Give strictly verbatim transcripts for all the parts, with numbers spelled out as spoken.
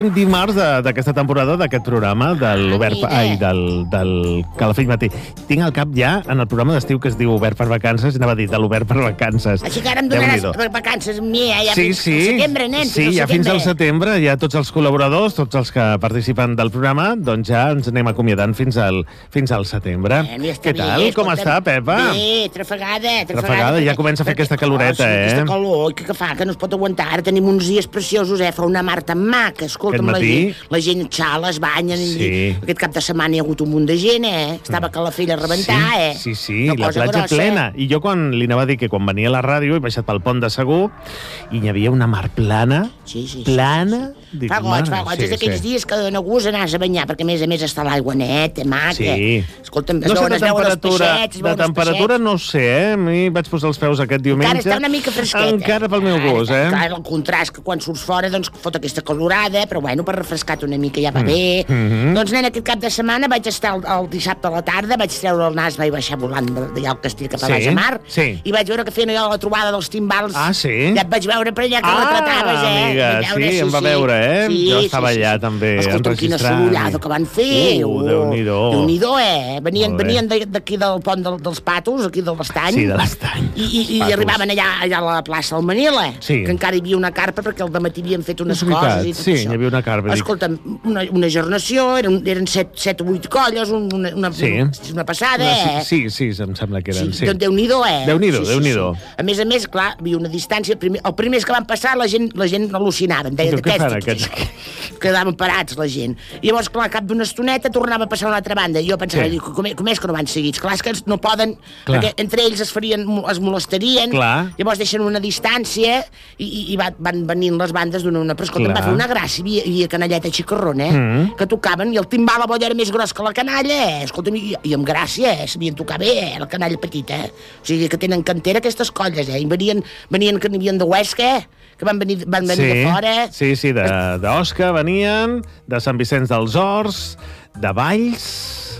Dimarts d'aquesta temporada, d'aquest programa, de l'Obert... Ai, del, del Calafell Matí. Tinc al cap ja, en el programa d'estiu que es diu Obert per Vacances, anava a dir de l'Obert per Vacances. Així que ara em donaràs vacances amb mi, eh? Ja sí, fins sí. al setembre, nen. Sí, ja fins al setembre, ja tots els col·laboradors, tots els que participen del programa, doncs ja ens anem acomiadant fins al, fins al setembre. Eh, ja Què tal? bé, Com està, Pepa? Bé, trafegada, trafegada. Trafegada, ja comença a fer aquesta caloreta, oh, sí, eh? Aquesta calor, que, que fa, que no es pot aguantar. Ara tenim uns dies preciosos, eh? Fa una mar tan maca. Escolta'm, la gent, la gent xala, es banyen. Sí. Aquest cap de setmana hi ha hagut un munt de gent, eh? Estava a Calafell a rebentar, sí, eh? Sí, sí, la platja grossa, plena. Eh? I jo quan li anava a dir que quan venia a la ràdio he baixat pel pont de Segur i hi havia una mar plana, sí, sí, plana... Sí, sí. Dic, fa goig, fa goig. Sí, és d'aquells sí. dies que dona gust anar-se a banyar, perquè a més a més està l'aigua neta, maca. Sí. Escolta'm, es no veuen, sé de temperatura, peixets, de temperatura no sé, eh? A mi vaig posar els peus aquest diumenge. Encara està una mica fresqueta. Encara pel meu gust, eh? Encara el contrast, que quan surts fora, doncs fot aquesta calorada, però bueno, per refrescar-te una mica ja va bé. Mm -hmm. Doncs, nen, aquest cap de setmana vaig estar el, el dissabte a la tarda, vaig treure el nas, vaig baixar volant d'allà al castell cap a baix a mar, sí. i vaig veure que feien allò la trobada dels timbals. Ah, sí? Ja et vaig veure per allà que ah, retrataves, eh? Amiga, veure, sí, sí, em va sí. veure, eh? Sí, jo estava sí, sí, allà sí. també, Escolta, quina sorollada que van fer. Uh, Déu-n'hi-do. Déu-n'hi-do, eh? Venien, venien d'aquí del pont del, dels Patos, aquí de l'Estany. Sí, de l'Estany. I, i, i arribaven allà, allà a la plaça del Manila, sí. que encara hi havia una carpa perquè al dematí havien fet unes coses i tot sí, això. hi havia una carpa. Escolta'm, una, una gernació, eren, eren set, set o vuit colles, una, una, sí. una passada, una, eh? Sí, sí, em sembla que eren, sí. sí. Déu-n'hi-do, eh? Déu-n'hi-do, sí, Déu-n'hi-do. Sí, sí. A més a més, clar, hi havia una distància. Primer, el primers que van passar, la gent, la gent al·lucinaven. Deia, què fan aquests? Quedaven parats, la gent. I llavors, clar, cap d'una estoneta tornava a passar a una altra banda. I jo pensava, sí. com, com és que no van seguits? Clar, és que no poden, clar. Perquè entre ells es farien, es molestarien, clar. Llavors deixen una distància i, i, i van, van venint les bandes d'una a una. Però escolta, em va fer una gràcia, hi havia, hi havia canalleta xicarrona, eh? Mm. que tocaven, i el timbal a bolla era més gros que la canalla, eh? Escolta, i, i amb gràcia, eh? Sabien tocar bé, eh? La canalla petita, eh? O sigui, que tenen cantera aquestes colles, eh? I venien, venien que n'hi havien de Huesca, eh? que van venir, van venir sí, de fora. Sí, sí, d'Osca venien, de Sant Vicenç dels Horts, de Valls,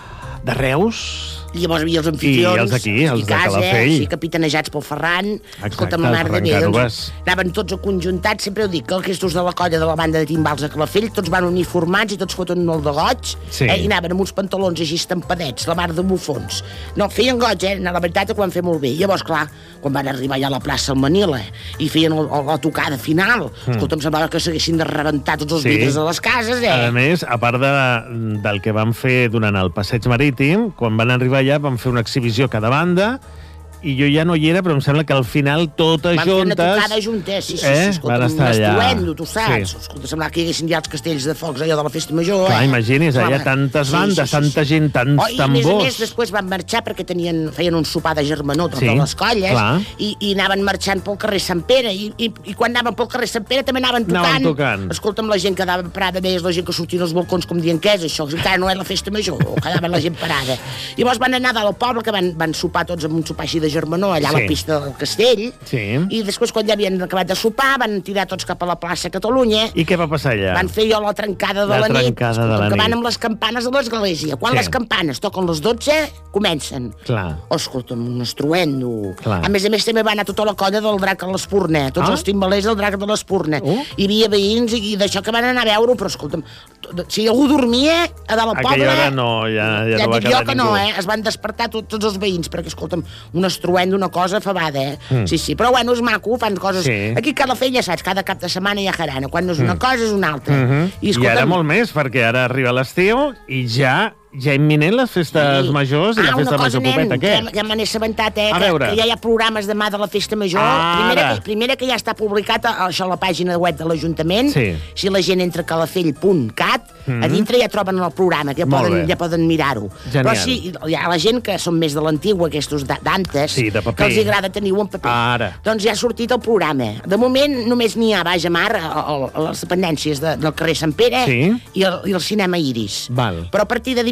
de Reus... I llavors hi havia els anfitrions, i els aquí, els de Calafell. Eh? Sí, capitanejats pel Ferran. Exacte, el Ferran Cànovas. Anaven tots aconjuntats, sempre ho dic, que els gestos de la colla de la banda de timbals a Calafell, tots van uniformats i tots foten molt de goig, sí. eh? I anaven amb uns pantalons així estampadets, la mar de bufons. No, feien goig, eh? La veritat que ho van fer molt bé. Llavors, clar, quan van arribar ja a la plaça del Manila i feien el, el, la tocada final, mm. escolta, em semblava que s'haguessin de rebentar tots els sí. vidres de les cases, eh? A més, a part de, del que van fer durant el passeig marítim, quan van arribar allà van fer una exhibició a cada banda i jo ja no hi era, però em sembla que al final totes van juntes... Van fer una tocada juntes, sí, sí, eh? sí, escolta, van estar allà. Estruendo, tu saps? Sí. Escolta, semblava que hi haguessin ja els castells de focs allò de la festa major, clar, eh? imagini's, allà tantes sí, bandes, sí, sí, tanta gent, tants oh, i tambors... I a més a més, després van marxar perquè tenien, feien un sopar de germanor totes sí, les colles i, i anaven marxant pel carrer Sant Pere i, i, i quan anaven pel carrer Sant Pere també anaven tocant. Anaven tocant. Escolta'm, la gent quedava parada, veies la gent que sortia als balcons com dient què és això, encara no és la festa major, quedava la gent parada. Llavors van anar del poble, que van, van sopar tots amb un sopar així de germanor allà sí. a la pista del castell. Sí. I després, quan ja havien acabat de sopar, van tirar tots cap a la plaça Catalunya. I què va passar allà? Van fer jo la trencada de la, la nit. Escolta, de la que nit. van amb les campanes de l'església. Quan sí. les campanes toquen les dotze, comencen. Clar. Oh, escolta'm, un estruendo. Clar. A més a més, també va anar tota la colla del Drac a l'Espurna. Tots ah? els timbalers del Drac de l'Espurna. Uh? Hi havia veïns i d'això que van anar a veure-ho, però escolta'm, si algú dormia a dalt al poble... Aquella hora no, ja, ja, ja no va quedar que ningú. No, eh? Es van despertar tot, tots els veïns, perquè, escolta'm, un estruendo, una cosa fabada, eh? Mm. Sí, sí, però bueno, és maco, fan coses... Sí. Aquí a Calafell, ja saps, cada cap de setmana hi ha jarana. Quan no és una mm. cosa, és una altra. Mm -hmm. I, escolta'm... I ara molt més, perquè ara arriba l'estiu i ja... Ja imminent les festes sí. majors i ah, la festa major nen, popeta, què? Ja, ja me n'he assabentat, eh? A que, veure. que ja hi ha programes demà de la festa major. Primera que, primera que ja està publicat a, això a la pàgina web de l'Ajuntament. Sí. Si la gent entra a calafell punt cat, mm. a dintre ja troben el programa, que ja molt poden, bé. ja poden mirar-ho. Però sí, hi ha la gent que són més de l'antigua, aquests d'antes, sí, de que els agrada tenir-ho en paper. Ara. Doncs ja ha sortit el programa. De moment només n'hi ha baix a mar, a, a, a les dependències de, del carrer Sant Pere sí. i, el, i el cinema Iris. Val. Però a partir de dimecres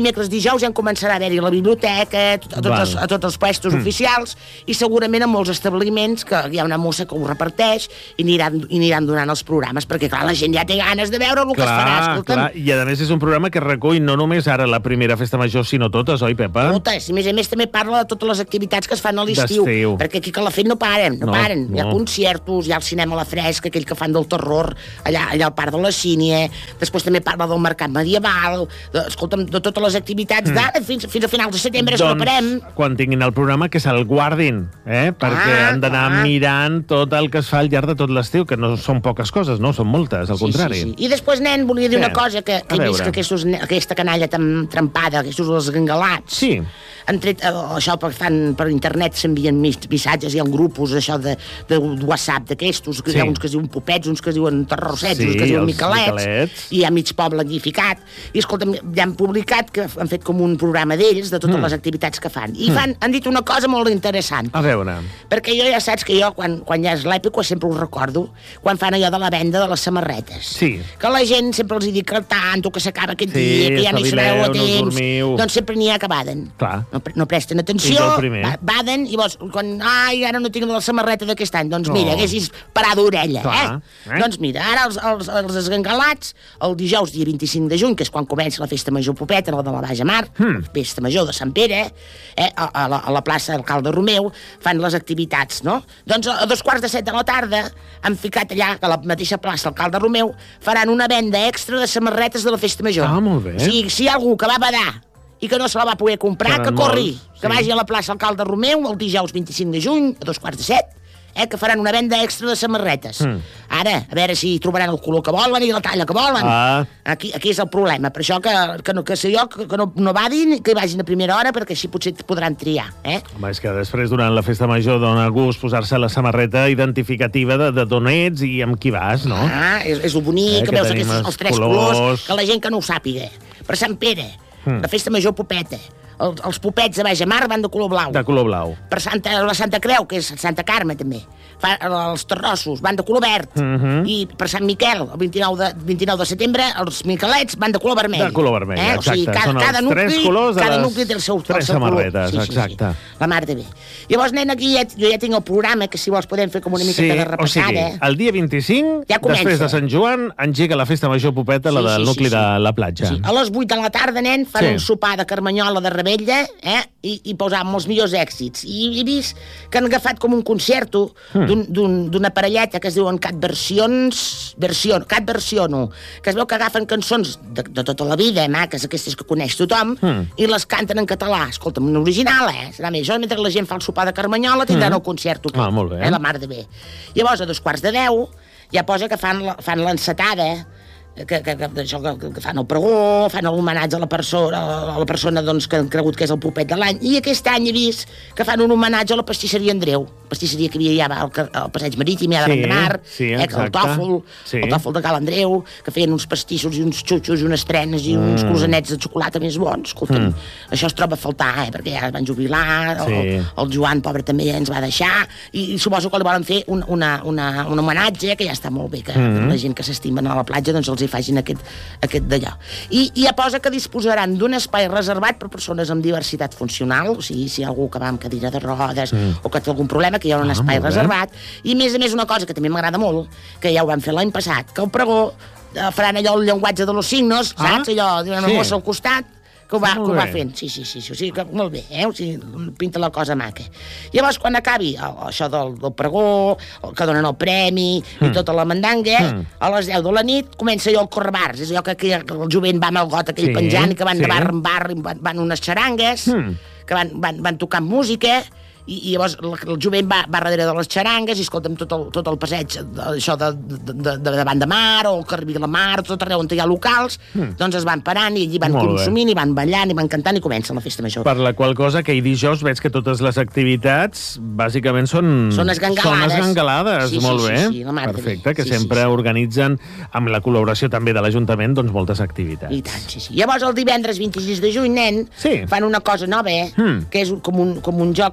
dimecres, dijous ja en començarà a haver-hi la biblioteca, a, tots els, a tots els puestos mm. oficials, i segurament en molts establiments que hi ha una mossa que ho reparteix i aniran, i aniran donant els programes, perquè clar, la gent ja té ganes de veure el que es farà. Escolta'm. Clar, i a més és un programa que recull no només ara la primera festa major, sinó totes, oi, Pepa? Totes, i a més a més també parla de totes les activitats que es fan a l'estiu, perquè aquí que la fet no paren, no, no paren. No. Hi ha concertos, hi ha el cinema a la fresca, aquell que fan del terror, allà, allà al parc de la Sínia, després també parla del mercat medieval, de, escolta'm, de totes les activitats mm. d'ara fins, fins a finals de setembre, doncs, no parem. Quan tinguin el programa, que se'l guardin, eh? perquè ah, han d'anar ah. mirant tot el que es fa al llarg de tot l'estiu, que no són poques coses, no? Són moltes, al sí, contrari. Sí, sí. I després, nen, volia dir sí. una cosa, que, que he vist que aquestos, aquesta canalla tan trempada, aquests els gangalats, sí. han tret, eh, això per, fan, per internet s'envien missatges, hi ha grupos això de, de WhatsApp d'aquestos, que sí. hi ha uns que es diuen popets, uns que es diuen terrorsets, sí, uns que es diuen miquelets, miquelets, i hi ha mig poble edificat, i escolta'm, ja han publicat que han fet com un programa d'ells, de totes mm. les activitats que fan, i mm. fan, han dit una cosa molt interessant. A veure. Perquè jo ja saps que jo, quan, quan ja és l'època, sempre ho recordo, quan fan allò de la venda de les samarretes. Sí. Que la gent sempre els dic que tanto, que s'acaba aquest sí, dia, que ja no hi sabeu a temps, no doncs sempre n'hi ha que baden. Clar. No, no presten atenció, baden, i llavors, quan, ai, ara no tinc la samarreta d'aquest any, doncs mira, no. haguessis parat d'orella, eh? eh? Doncs mira, ara els, els, els esgangalats, el dijous, dia vint-i-cinc de juny, que és quan comença la festa major popeta, la de la Baix Mar, hmm. festa major de Sant Pere, eh, a, a, la, a la plaça Alcalde Romeu, fan les activitats, no? Doncs a dos quarts de set de la tarda han ficat allà, a la mateixa plaça Alcalde Romeu, faran una venda extra de samarretes de la festa major. Ah, molt bé. O sigui, si hi ha algú que va badar i que no se la va poder comprar, Faran que corri, molts, que sí. vagi a la plaça Alcalde Romeu el dijous vint-i-cinc de juny, a dos quarts de set, eh, que faran una venda extra de samarretes. Mm. Ara, a veure si trobaran el color que volen i la talla que volen. Ah. Aquí, aquí és el problema. Per això que, que, no, que sé jo, que, que no, no vadin, que hi vagin a primera hora, perquè així potser podran triar. Eh? Home, és que després, durant la festa major, dona gust posar-se la samarreta identificativa de, de d'on ets i amb qui vas, no? Ah, és, és el bonic, eh, que, que veus aquests, els tres colors. colors, que la gent que no ho sàpiga. Per Sant Pere, mm. la festa major popeta, els, els popets de Baix Mar van de color blau. De color blau. Per Santa, la Santa Creu, que és Santa Carme, també. Fa, els terrossos van de color verd. Mm -hmm. I per Sant Miquel, el vint-i-nou de, vint-i-nou de setembre, els miquelets van de color vermell. De color vermell, eh? exacte. O sigui, cada, Són cada nucli, tres colors de cada les nucli té el seu, tres el seu samarretes, color. Sí, exacte. Sí, sí. La mar de bé. Llavors, nen, aquí ja, jo ja tinc el programa, que si vols podem fer com una mica sí, de repassada. O sigui, el dia vint-i-cinc, ja després de Sant Joan, engega la festa major popeta, sí, la del sí, nucli sí, sí. de la platja. Sí. A les vuit de la tarda, nen, fan sí. un sopar de carmanyola de Rebella, eh? I, i posàvem els millors èxits. I he vist que han agafat com un concerto mm. d'una parelleta que es diuen Cat Versions... Version, Cat Versiono, que es veu que agafen cançons de, de tota la vida, eh, maques, aquestes que coneix tothom, mm. i les canten en català. Escolta'm, un original, eh? Serà més. Això, mentre la gent fa el sopar de carmanyola, tindran mm. el concerto. Ah, molt bé. Eh, la mar de bé. Llavors, a dos quarts de deu, ja posa que fan l'encetada, que, que, que, això, que, que fan el pregó, fan l'homenatge a la persona, a la persona doncs, que han cregut que és el popet de l'any, i aquest any he vist que fan un homenatge a la pastisseria Andreu, pastisseria que hi havia al, al Passeig Marítim, ja de sí, Vendemar, sí, eh, el tòfol, sí. el tòfol de Cal Andreu, que feien uns pastissos i uns xutxos i unes trenes i uns mm. croissants de xocolata més bons. Escolta'm, mm. això es troba a faltar, eh, perquè ja es van jubilar, sí. el, el Joan, pobre, també ja ens va deixar, i, i suposo que li volen fer un, una, una, un homenatge, que ja està molt bé, que mm. la gent que s'estimen a la platja doncs els hi facin aquest, aquest d'allò. I, I ja posa que disposaran d'un espai reservat per persones amb diversitat funcional, o sigui, si hi ha algú que va amb cadira de rodes mm. o que té algun problema, que hi ha un ah, espai reservat. I, a més a més, una cosa que també m'agrada molt, que ja ho vam fer l'any passat, que el pregó eh, faran allò el llenguatge de los signos, ah? saps? Allò, d'una sí. mossa al costat, que ho va, que ho va fent. Sí, sí, sí, sí, o sigui, que molt bé, eh? O sigui, pinta la cosa maca. Llavors, quan acabi el, això del, del pregó, el, que donen el premi mm. i tota la mandanga, mm. a les deu de la nit comença allò el correbars, és allò que, que el jovent va amb el got aquell sí, penjant i que van sí. de bar en bar, van, van unes xarangues, mm. que van, van, van tocant música, i, i llavors el, el jovent va, va darrere de les xarangues i escolta'm tot el, tot el passeig això de, de, de, de davant de mar o el carrer de la mar, tot arreu on hi ha locals mm. doncs es van parant i allí van Molt consumint bé. I van ballant i van cantant i comença la festa major. Per la qual cosa que ahir dijous veig que totes les activitats bàsicament són són esgangalades, són esgangalades. Sí, Molt sí, bé, sí, sí, perfecte, que sí, sempre sí, sí. organitzen amb la col·laboració també de l'Ajuntament doncs moltes activitats. I tant, sí, sí. Llavors el divendres vint-i-sis de juny, nen, sí. fan una cosa nova, eh? Mm. que és com un, com un joc que,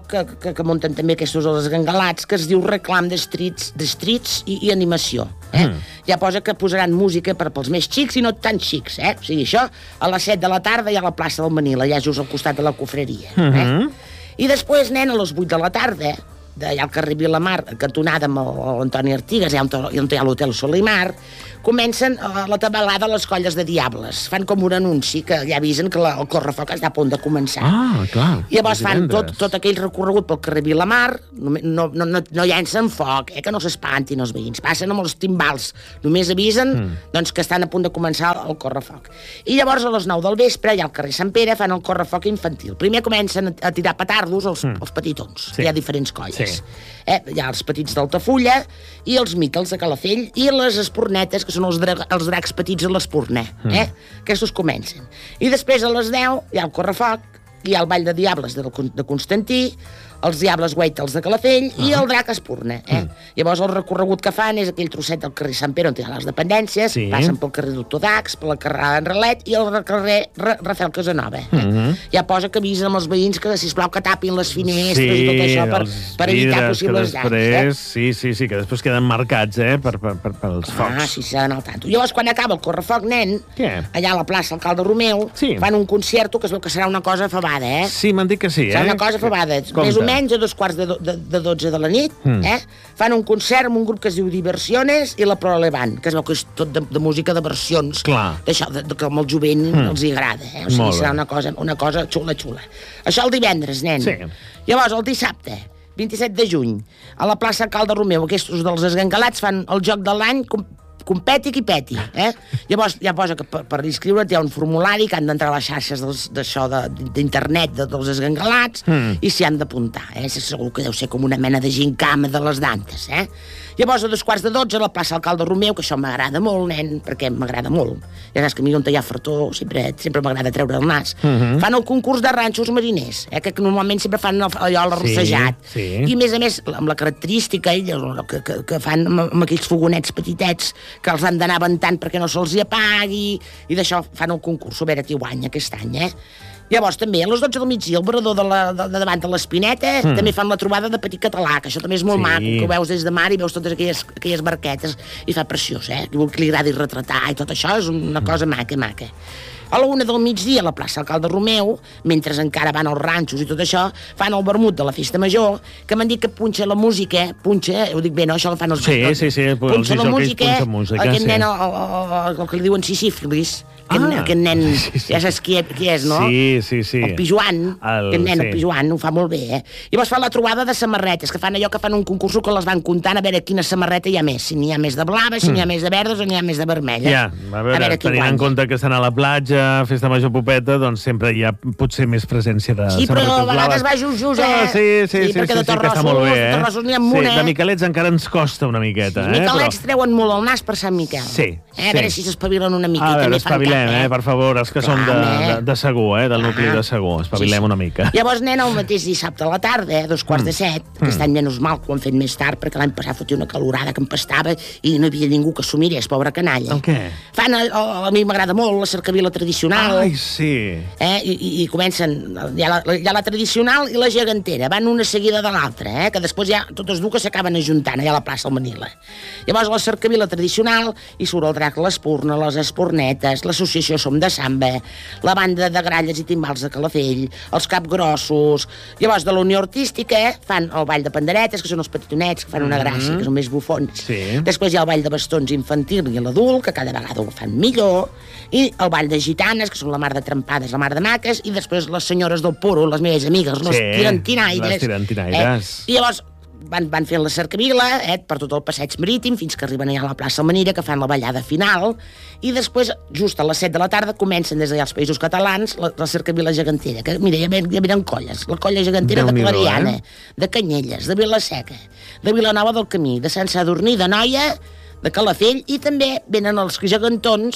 que, que munten també aquests els gangalats, que es diu reclam d'estrits d'estrits i, i animació. Eh? Mm. Ja posa que posaran música per pels més xics i no tan xics. Eh? O sigui, això a les set de la tarda hi ha la plaça del Manila, ja just al costat de la cofreria. Eh? Mm-hmm. I després, nen, a les vuit de la tarda, d'allà al carrer Vilamar, cantonada amb l'Antoni Artigas, allà on hi ha l'Hotel Solimar, comencen la tabalada a les colles de diables. Fan com un anunci que ja avisen que la, el correfoc està a punt de començar. Ah, clar. I llavors fan tot, tot aquell recorregut pel carrer Vilamar, no, no, no, no llancen foc, eh, que no s'espantin els veïns. Passen amb els timbals, només avisen mm. doncs, que estan a punt de començar el correfoc. I llavors a les nou del vespre, allà al carrer Sant Pere, fan el correfoc infantil. Primer comencen a tirar petardos els, mm. els petitons. Sí. Hi ha diferents colles. Sí. Eh, hi ha els petits d'Altafulla i els micals de Calafell i les espornetes, que són els, dra els dracs petits a l'Espurne. Eh? Mm. Aquests comencen. I després a les deu hi ha el correfoc, hi ha el ball de diables de, de Constantí, els diables guaitels de Calafell uh -huh. i el drac Espurne. Eh? Mm. Llavors el recorregut que fan és aquell trosset del carrer Sant Pere on hi ha les dependències, sí. passen pel carrer Doctor Dax, per la carrera d'Enralet i el carrer Rafael Casanova. Eh? Uh -huh. Ja posa que avisen amb els veïns que, sisplau, que tapin les finestres sí, i tot això per, per evitar possibles danys. Eh? Sí, sí, sí, que després queden marcats eh, per, per, per, pels focs. Ah, sí, s'ha d'anar al tanto. Llavors, quan acaba el correfoc, nen, Què? allà a la plaça Alcalde Romeu, sí. fan un concerto que es veu que serà una cosa afabada, eh? Sí, m'han dit que sí, eh? Serà una cosa afabada. Més o menys a dos quarts de, de, de dotze de la nit, mm. eh? fan un concert amb un grup que es diu Diversiones i la Pro Levant, que es veu que és tot de, de música de versions, d'això, de, de, que amb el jovent mm. els hi agrada. Eh? O sigui, serà una cosa, una cosa xula, xula. Això el divendres, nen. Sí. Llavors, el dissabte, vint-i-set de juny, a la plaça Alcalde Romeu, aquests dels esgangalats fan el joc de l'any competi qui peti, eh? Llavors ja posa que per, per inscriure't hi ha un formulari que han d'entrar a les xarxes d'això d'internet de, dels esgangalats mm. i s'hi han d'apuntar, eh? Segur que deu ser com una mena de gincama de les dantes, eh? Llavors a dos quarts de dotze a la plaça Alcalde Romeu, que això m'agrada molt, nen, perquè m'agrada molt. Ja saps que a mi on hi ha fartó sempre, sempre m'agrada treure el nas. Mm -hmm. Fan el concurs de ranxos mariners, eh? Que normalment sempre fan allò l'arrossejat. Sí, sí. I a més a més, amb la característica que, que, que fan amb, amb aquells fogonets petitets que els han d'anar aventant perquè no se'ls hi apagui, i d'això fan el concurs, a veure qui guanya aquest any, eh? Llavors també a les dotze del migdia el veredor de, la, de, de davant de l'Espineta mm. també fan la trobada de Petit Català, que això també és molt sí. maco, que ho veus des de mar i veus totes aquelles, aquelles barquetes i fa preciós, eh? Que li agradi retratar i tot això és una cosa maca, maca. A la una del migdia, a la plaça Alcalde Romeu, mentre encara van als ranxos i tot això, fan el vermut de la festa major, que m'han dit que punxa la música, punxa, ho dic bé, no? Això el fan els... Sí, sí, sí, punxa la música, punxa música, aquest sí. nen, el, el, el, el que li diuen sisífilis, aquest, ah, aquest nen, sí, sí. ja saps qui, qui és, no? Sí, sí, sí. El Pijuan, el, aquest nen, sí. el Pijuan, ho fa molt bé, eh? I llavors fan la trobada de samarretes, que fan allò que fan un concurs que les van comptant a veure quina samarreta hi ha més, si n'hi ha més de blava, si n'hi ha més de verdes o n'hi ha més de vermella. Ja, a veure, a veure tenint en compte que estan a la platja, festa major popeta, doncs sempre hi ha potser més presència de sí, samarretes blaves. Sí, però a vegades va just, just, eh? Ah, sí, sí, sí, sí, perquè sí, de Torrossos, sí, que està molt bé, eh? de Torrossos n'hi ha un munt, sí, eh? de Miquelets encara ens costa una miqueta, sí, eh? Miquelets però... treuen molt el nas per Sant Miquel. Sí, eh? A veure sí. si s'espavilen una mica. A veure, espavilem, eh? Per favor, els que Clar, són de, de, de Segur, eh? Del Clar. nucli de Segur, espavilem sí, sí. una mica. Llavors, nen, el mateix dissabte a la tarda, eh? dos quarts mm. de set, que aquest any menys mal que ho han fet més tard, perquè l'any passat fotia una calorada que empastava i no hi havia ningú que s'ho mirés, pobra canalla. El què? Fan, a, a, a mi m'agrada molt la cercavila tradicional. Ai, sí. Eh? I, i, i comencen, hi ha, la, hi ha la tradicional i la gegantera, van una seguida de l'altra, eh? Que després ja totes dues s'acaben ajuntant allà a la plaça del Manila. Llavors la cercavila tradicional i surt el drac, l'Espurna, les espornetes, l'associació Som de Samba, la banda de gralles i timbals de Calafell, els capgrossos. Llavors de la Unió Artística eh? fan el ball de panderetes, que són els petitonets que fan una gràcia, mm-hmm. que són més bufons. Sí. Després hi ha el ball de bastons infantil i l'adult, que cada vegada ho fan millor, i el ball de gitanes, que són la mar de trempades, la mar de maques, i després les senyores del Puro, les meves amigues, les sí, tirantinaires. Les tirantinaires. Eh? I llavors van, van fent la cercavila eh, per tot el passeig marítim fins que arriben allà a la plaça Manira, que fan la ballada final, i després, just a les set de la tarda, comencen des d'allà als Països Catalans la, la cercavila gegantera, que mira, ja venen, ja venen colles, la colla gegantera de Clariana, eh? de Canyelles, de Vilaseca, de Vilanova del Camí, de Sant Sadurní, de Noia, de Calafell, i també venen els gegantons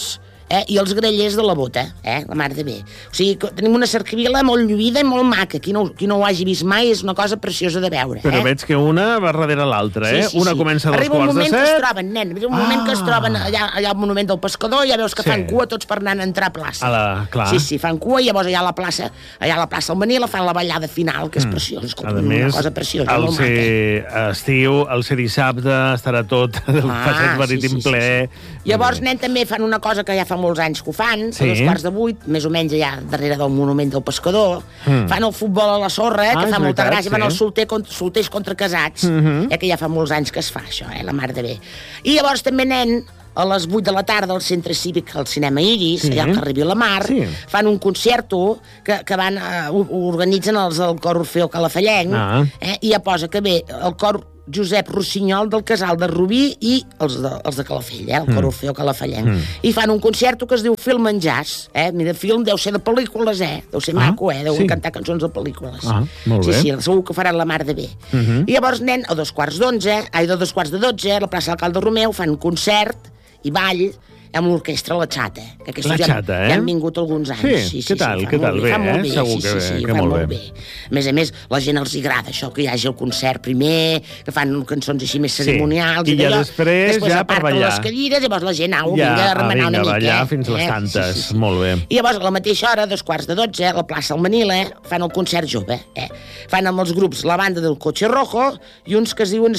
eh? I els grellers de la bota, eh? La mar de bé. O sigui, tenim una cercavila molt lluïda i molt maca. Qui no, qui no ho hagi vist mai és una cosa preciosa de veure. Però eh? veig que una va darrere l'altra, eh? Sí, sí, una sí. comença a dos Arriba un quarts de moment set... que es troben, nen, arriba un ah. moment que es troben allà, allà al monument del pescador, ja veus que sí. fan cua tots per anar a entrar a plaça. A la, clar. Sí, sí, fan cua i llavors allà a la plaça, allà a la plaça del Manila fan la ballada final, que és mm. preciós. Escolta, a una més, cosa preciosa, el molt ser maca. estiu, el ser dissabte, estarà tot el ah, passeig marítim sí, sí, ple. Sí, sí. Llavors, nen, també fan una cosa que ja fa molts anys que ho fan, sí. a dos quarts de vuit, més o menys allà darrere del monument del pescador, mm. fan el futbol a la sorra, eh, que ah, fa molta veritat, gràcia, sí. fan els solter contra, solters contra casats, mm -hmm. eh, que ja fa molts anys que es fa això, eh, la mar de bé. I llavors també, nen, a les vuit de la tarda al centre cívic, al cinema Iris, sí. allà al carrer Vilamar, sí. fan un concerto que, que van, uh, organitzen els del cor Orfeo Calafallenc, ah. eh, i ja posa que ve el cor Josep Rossinyol del Casal de Rubí i els de, els de Calafell, eh, el cor mm. Orfeo Calafallenc. Mm. I fan un concerto que es diu Film en Jazz. Eh? Mira, film deu ser de pel·lícules, eh? Deu ser ah, maco, eh? Deuen sí. cantar cançons de pel·lícules. Ah, molt sí, bé. sí, segur que faran la mar de bé. Mm -hmm. I llavors, nen, a dos quarts d'onze, ai, a dos quarts de dotze, a la plaça Alcalde Romeu, fan un concert i ball amb l'orquestra La Xata. Que La ja, Xata, eh? Ja han vingut alguns anys. Sí, sí, sí què tal? Sí, què tal? Bé, eh? Bé, Segur sí, que, sí, sí, que molt bé. bé. A més a més, la gent els agrada això, que hi hagi el concert primer, que fan cançons així més cerimonials. Sí. I, i ja després, després ja per ballar. les cadires, llavors la gent au, ja, vinga a remenar una mica. ballar eh? fins les tantes. Sí, sí, sí. Molt bé. I llavors, a la mateixa hora, a dos quarts de dotze, a la plaça del Manila, fan el concert jove. Eh? Fan amb els grups la banda del Coche Rojo i uns que es diuen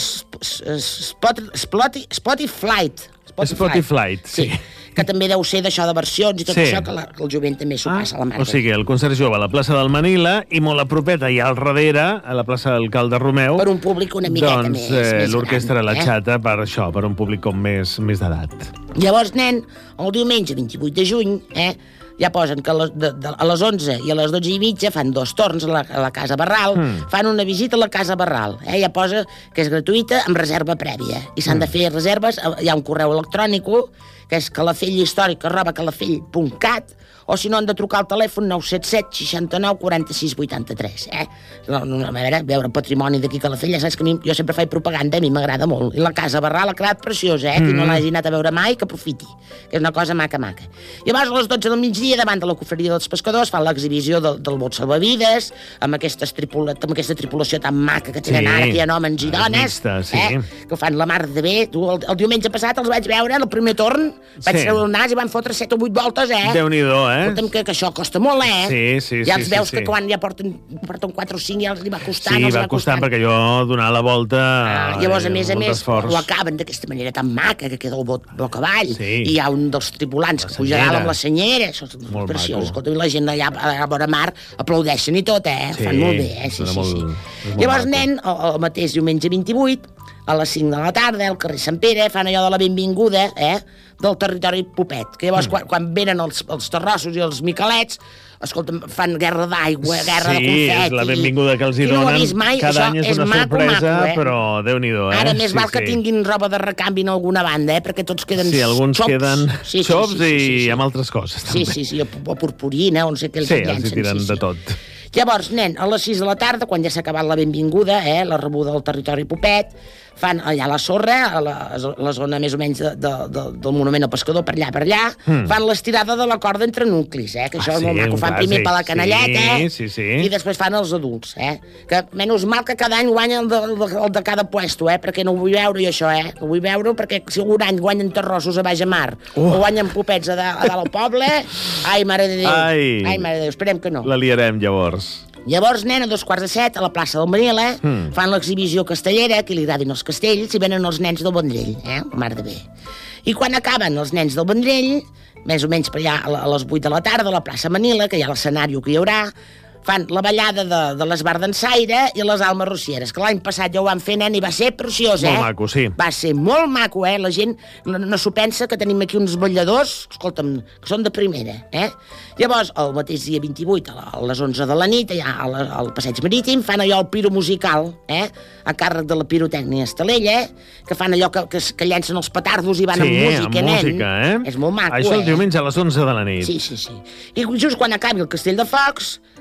Spotty Flight. Spotty Flight, sí. Que també deu ser d'això de versions i tot sí. això, que, la, que el jovent també s'ho passa ah, a la mar. O sigui, el concert jove a la plaça del Manila i molt a propeta i al darrere, a la plaça del Alcalde Romeu... Per un públic una miqueta doncs, més, eh, més l'orquestra gran. La eh? Xata per això, per un públic com més, més d'edat. Llavors, nen, el diumenge vint-i-vuit de juny, eh, ja posen que a les, de, de, a les onze i a les dotze i mitja fan dos torns a la, a la Casa Barral, mm. fan una visita a la Casa Barral, eh, ja posa que és gratuïta amb reserva prèvia, i s'han mm. de fer reserves, hi ha un correu electrònic, que és calafellhistòric arroba calafell punt cat, o si no han de trucar al telèfon nou set set seixanta-nou quaranta-sis vuitanta-tres, eh? No, no, a veure, veure patrimoni d'aquí a Calafell, ja saps que a mi, jo sempre faig propaganda, a mi m'agrada molt. I la Casa Barral ha quedat preciosa, eh? Mm. Qui no l'hagi anat a veure mai, que aprofiti, que és una cosa maca, maca. I llavors a les dotze del migdia, davant de la cofreria dels pescadors, fan l'exhibició del, del bot salvavides, amb, tripula, amb aquesta tripulació tan maca que tenen sí. ara, que hi ha homes i dones, vista, sí. eh? Que fan la mar de bé. Tu, el, el diumenge passat els vaig veure, el primer torn, vaig sí. treure el nas i van fotre set o vuit voltes, eh? Déu-n'hi-do, eh? Escolta'm, que, que això costa molt, eh? Sí, sí, ja els sí, veus sí, que sí. quan ja porten, porten quatre o cinc ja els va costant. Sí, els va costant, perquè jo donar la volta... Ah, llavors, a més a més, esforç. ho acaben d'aquesta manera tan maca, que queda el bot boca avall, sí. i hi ha un dels tripulants que puja dalt amb la senyera, això és molt preciós. Escolta, i la gent allà a la vora mar aplaudeixen i tot, eh? Sí, fan molt bé, eh? Sí, sí, molt, sí. Llavors, maco. nen, el, el mateix diumenge vint-i-vuit, a les cinc de la tarda, al carrer Sant Pere, fan allò de la benvinguda, eh?, del territori Popet, que llavors, mm. quan, quan venen els, els terrossos i els miquelets, escolta, fan guerra d'aigua, guerra sí, de confeti... Sí, és la benvinguda que els hi donen. No mai, cada any és una maco, sorpresa, maco, eh? però Déu-n'hi-do, eh? Ara més sí, val que sí. tinguin roba de recanvi en alguna banda, eh? Perquè tots queden sí, alguns xops. queden sí, sí, xops sí, sí, sí, sí. i amb altres coses, també. Sí, sí, sí, o purpurina, o no sé què els sí, llancen. Sí, els hi tiren sí, sí. de tot. Llavors, nen, a les sis de la tarda, quan ja s'ha acabat la benvinguda, eh, la rebuda del territori Popet, fan allà a la sorra, a la, a la zona més o menys de, de, de, del monument al pescador, per allà, per allà, mm. fan l'estirada de la corda entre nuclis, eh, que això ah, és molt sí, maco. Fan primer per la canalleta, sí, sí, sí. i després fan els adults, eh, que menys mal que cada any guanyen el de, el de, el de cada puesto, eh, perquè no ho vull veure jo, això, eh, no ho vull veure perquè si un any guanyen terrossos a baix a mar, uh. o guanyen popets a, da, a dalt al poble, ai, mare de Déu, ai, ai mare de Déu, esperem que no. La liarem, llavors. Llavors, nen, a dos quarts de set, a la plaça del Manila, mm. fan l'exhibició castellera, que li agradin els castells, i venen els nens del Vendrell, eh? Mar de bé. I quan acaben els nens del Vendrell, més o menys per allà a les vuit de la tarda, a la plaça Manila, que hi ha l'escenari que hi haurà, fan la ballada de, de l'Esbar d'Ensaire i les Almes Rocieres, que l'any passat ja ho van fer, nen, i va ser preciós, eh? Molt maco, sí. Va ser molt maco, eh? La gent no, no s'ho pensa que tenim aquí uns balladors, escolta'm, que són de primera, eh? Llavors, el mateix dia vint-i-vuit, a les onze de la nit, allà al Passeig Marítim, fan allò el piro musical, eh? A càrrec de la pirotècnia Estalella, que fan allò que, que, que llencen els petardos i van sí, amb música, amb nen. música, eh? És molt maco, Això el eh? diumenge a les onze de la nit. Sí, sí, sí. I just quan acabi el Castell de Focs,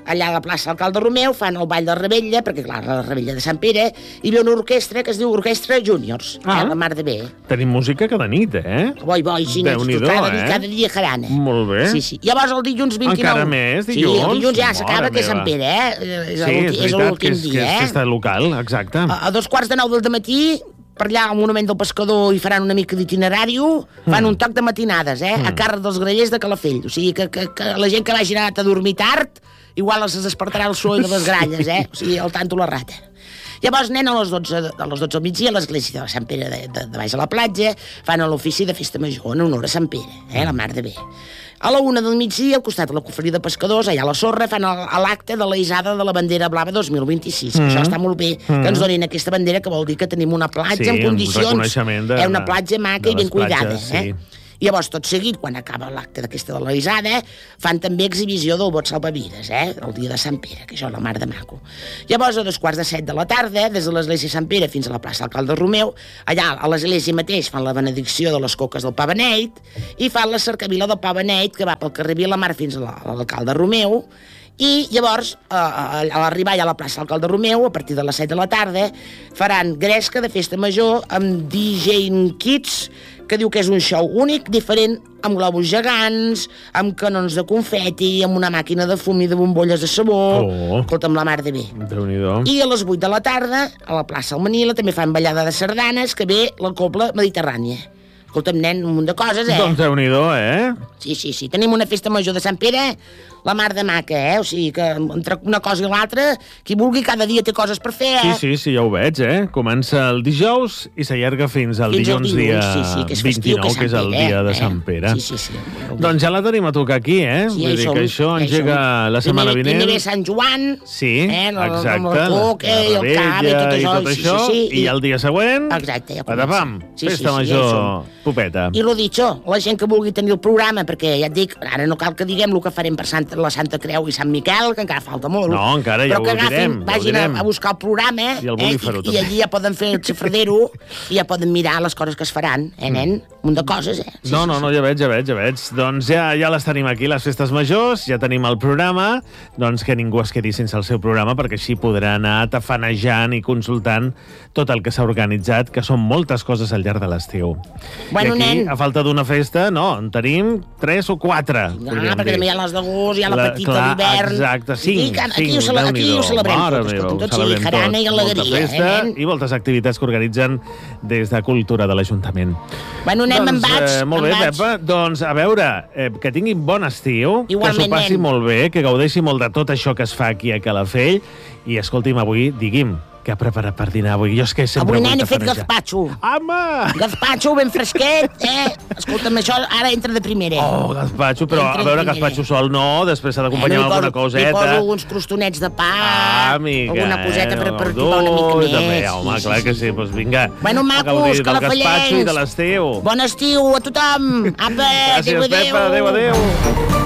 allà a la plaça Alcalde Romeu, fan el ball de Rebella, perquè clar, la Rebella de Sant Pere, hi ve una orquestra que es diu Orquestra Juniors, ah. eh, la mar de bé. Tenim música cada nit, eh? Boi, boi, sí, cada, eh? cada dia jarana. Molt bé. Sí, sí. Llavors el dilluns vint-i-nou... Encara més, dilluns? Sí, el dilluns ja s'acaba, que és Sant Pere, eh? És sí, és veritat, l'últim dia, que és, eh? que és festa local, exacte. A, a dos quarts de nou del matí, per allà al Monument del Pescador hi faran una mica d'itinerari, fan mm. un toc de matinades, eh? Mm. A càrrec dels grellers de Calafell. O sigui, que, que, que la gent que vagi anat a dormir tard, igual es despertarà el soroll de les gralles, eh? O sigui, el tanto la rata. Llavors, nen, a les dotze, a les dotze del migdia, a l'església de Sant Pere de, de, de baix a la platja, fan l'ofici de festa major en honor a Sant Pere, eh? La mar de bé. A la una del migdia, al costat de la cofreria de pescadors, allà a la sorra, fan l'acte de la isada de la bandera blava dos mil vint-i-sis. Mm. Això està molt bé, mm. que ens donin aquesta bandera, que vol dir que tenim una platja sí, en condicions. De, eh, una platja maca i ben cuidada. Platges, sí. Eh? Llavors, tot seguit, quan acaba l'acte d'aquesta de la isada, fan també exhibició del bot salvavides, eh? El dia de Sant Pere, que això és la mar de maco. Llavors, a dos quarts de set de la tarda, des de l'església de Sant Pere fins a la plaça Alcalde Romeu, allà a l'església mateix fan la benedicció de les coques del Pa Beneit i fan la cercavila del Pa Beneit, que va pel carrer Vilamar fins a l'Alcalde Romeu. I llavors, a, a l'arribar allà a la plaça Alcalde Romeu, a partir de les set de la tarda, faran gresca de festa major amb D J Kids, que diu que és un show únic, diferent, amb globus gegants, amb canons de confeti, amb una màquina de fum i de bombolles de sabó, oh. escolta'm, la mar de bé. Déu-n'hi-do. I a les vuit de la tarda, a la plaça Almanila, també fan ballada de sardanes, que ve la Cobla Mediterrània. Escolta'm, nen, un munt de coses, eh? Doncs Déu-n'hi-do, eh? Sí, sí, sí. Tenim una festa major de Sant Pere, la mar de maca, eh? O sigui que entre una cosa i l'altra, qui vulgui cada dia té coses per fer, eh? Sí, sí, sí, ja ho veig, eh? Comença el dijous i s'allarga fins al fins dilluns, dilluns dia sí, sí, que vint-i-nou, que, que és el dia de Sant Pere. Sí, sí, sí. Doncs ja la tenim a tocar aquí, eh? Sí, Vull dir som, que això engega la setmana primer, vinent. Primer ve Sant Joan, sí, eh? La, exacte, la, la coca, i el cava i tot això. I, tot això, sí, sí, sí. I el dia següent, exacte, ja patapam, sí, festa sí, sí, major ja popeta. I lo dicho, la gent que vulgui tenir el programa, perquè ja et dic, ara no cal que diguem el que farem per Santa, la Santa Creu i Sant Miquel, que encara falta molt. No, encara ja ho direm. Però que agafin, vagin a, a buscar el programa, i, el eh, i, i allí ja poden fer el xifradero i ja poden mirar les coses que es faran, eh, nen? Un munt de coses, eh? Sí, no, no, no, ja veig, ja veig, ja veig. Doncs ja, ja les tenim aquí, les festes majors, ja tenim el programa, doncs que ningú es quedi sense el seu programa, perquè així podrà anar tafanejant i consultant tot el que s'ha organitzat, que són moltes coses al llarg de l'estiu. Bueno, I aquí, nen... a falta d'una festa, no, en tenim tres o quatre. No, perquè també hi ha les d'agost, hi ha la, la petita d'hivern... Exacte, cinc, aquí, cinc, ho, cele aquí ho celebrem Mare tot, meva, tot sigui jarana i alegria. Molta festa eh, nen? i moltes activitats que organitzen des de Cultura de l'Ajuntament. Bueno, anem, doncs, me'n vaig. Eh, molt bé, vaig. Pepa. Doncs, a veure, eh, que tinguin bon estiu, igualment, que s'ho passi nen. molt bé, que gaudeixi molt de tot això que es fa aquí a Calafell, i escolti'm, avui, digui'm, què ha preparat per dinar avui? Jo és que sempre avui, nen, he fet gazpacho. Home! Gazpacho ben fresquet, eh? Escolta'm, això ara entra de primera. Oh, gazpacho, però entra a veure, gazpacho sol no, després s'ha d'acompanyar eh, no, amb alguna coseta. Li poso alguns crostonets de pa, ah, amiga, alguna coseta per, per dur, una mica més. També, home, sí, clar sí, que sí, doncs vinga. Bueno, macos, calafellencs. I de l'estiu. Bon estiu a tothom. Apa, gràcies, adéu, adéu. Pepa, adéu, adéu.